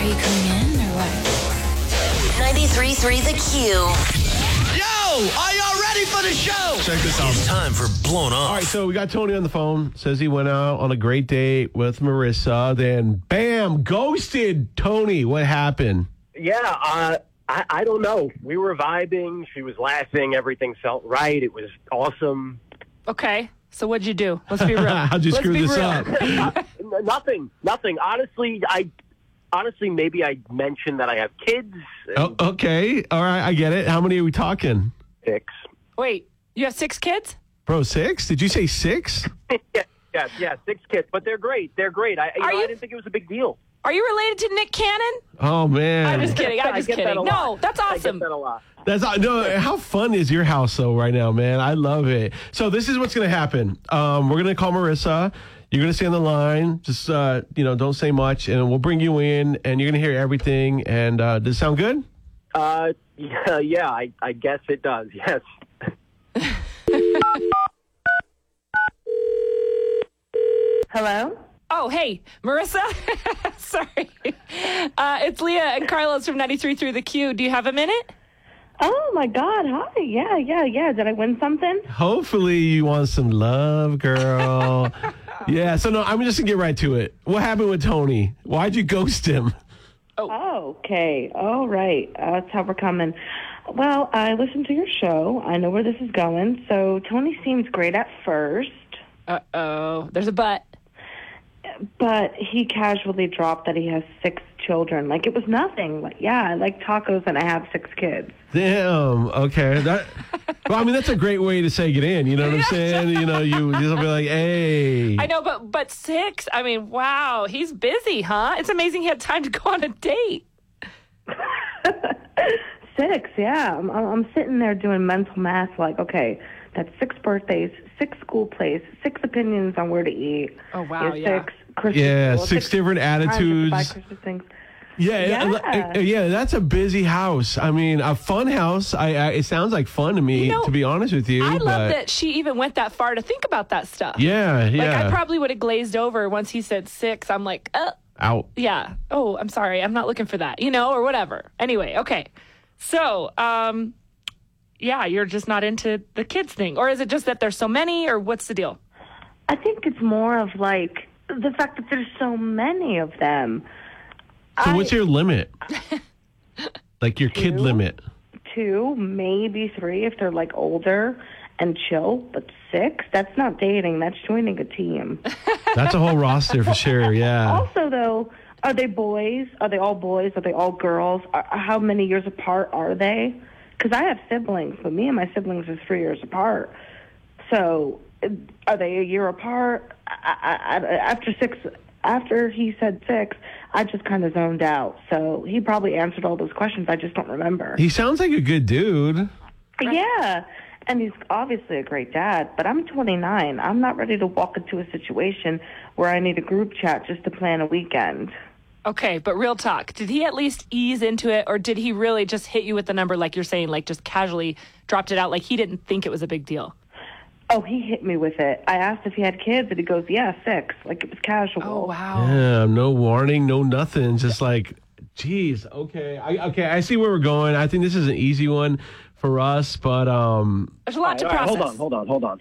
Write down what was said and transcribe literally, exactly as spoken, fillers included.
Are you coming in or what? ninety-three point three The Q. Yo, are y'all ready for the show? Check this out. It's time for Blown Off. All right, so we got Tony on the phone. Says he went out on a great date with Marissa. Then, bam, ghosted. Tony, what happened? Yeah, uh, I, I don't know. We were vibing. She was laughing. Everything felt right. It was awesome. Okay, so what'd you do? Let's be real. How'd you Let's screw be this real. up? uh, nothing. Nothing. Honestly, I honestly maybe I mentioned that I have kids. Oh, okay. All right, I get it. How many are we talking? Six. Wait, you have six kids? Bro, six? Did you say six? yeah, yeah, yeah, six kids. But they're great. They're great. I, you know, you- I didn't think it was a big deal. Are you related to Nick Cannon? Oh, man. I'm just kidding. I'm I just get that kidding. a lot. No, that's I awesome. get that a lot. That's no. How fun is your house though right now, man? I love it. So this is what's going to happen. Um, we're going to call Marissa. You're going to stay on the line. Just uh, you know, don't say much, and we'll bring you in, and you're going to hear everything. And uh, does it sound good? Uh, yeah, yeah. I, I guess it does. Yes. Hello? Oh, hey, Marissa. Sorry. Uh, it's Leah and Carlos from ninety-three point three The Q. Do you have a minute? Oh, my God. Hi. Yeah, yeah, yeah. Did I win something? Hopefully, you want some love, girl. Yeah. So no, I'm just gonna get right to it. What happened with Tony? Why'd you ghost him? Oh, okay. All right. Uh, that's how we're coming. Well, I listened to your show. I know where this is going. So Tony seems great at first, Uh-oh. There's a but. but he casually dropped that he has six children. Like, it was nothing. Like, yeah, I like tacos and I have six kids. Damn. Okay. That. Well, I mean, that's a great way to say get in. You know what I'm saying? You know, you just be like, hey. I know, but but six? I mean, wow. He's busy, huh? It's amazing he had time to go on a date. Six, yeah. I'm, I'm sitting there doing mental math like, okay, that's six birthdays, six school plays, six opinions on where to eat. Oh, wow, Here's yeah. Six Christmas Yeah, well, six different times to buy attitudes. Christmas things. Yeah, Yeah. yeah, yeah. That's a busy house. I mean, a fun house. I, I it sounds like fun to me, You know, to be honest with you. I but love that she even went that far to think about that stuff. Yeah, yeah. Like, I probably would have glazed over once he said six. I'm like, uh, Out. yeah. Oh, I'm sorry. I'm not looking for that, you know, or whatever. Anyway, okay. So, um, yeah, you're just not into the kids thing. Or is it just that there's so many, or what's the deal? I think it's more of like the fact that there's so many of them. So I- what's your limit? Like your kid Two. limit? Two, maybe three if they're like older and chill, but six, that's not dating, that's joining a team. That's a whole roster for sure. Yeah. Also, though, are they boys? Are they all boys? Are they all girls? Are, how many years apart are they? Because I have siblings, but me and my siblings are three years apart. So, uh, are they a year apart? I, I, I, after six, after he said six, I just kind of zoned out. So he probably answered all those questions. I just don't remember. He sounds like a good dude. Yeah, and he's obviously a great dad, but I'm twenty-nine. I'm not ready to walk into a situation where I need a group chat just to plan a weekend. Okay, but real talk. Did he at least ease into it, or did he really just hit you with the number like you're saying, like just casually dropped it out like he didn't think it was a big deal? Oh, he hit me with it. I asked if he had kids, and he goes, yeah, six. Like, it was casual. Oh, wow. Yeah, no warning, no nothing. Just like, geez, okay. I, okay, I see where we're going. I think this is an easy one for us, but um, There's a lot to All right, process. hold on, hold on, hold on.